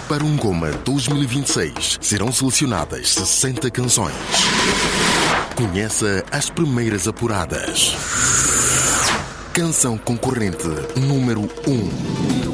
Para um Goma 2026, serão selecionadas 60 canções. Conheça as primeiras apuradas. Canção concorrente número 1.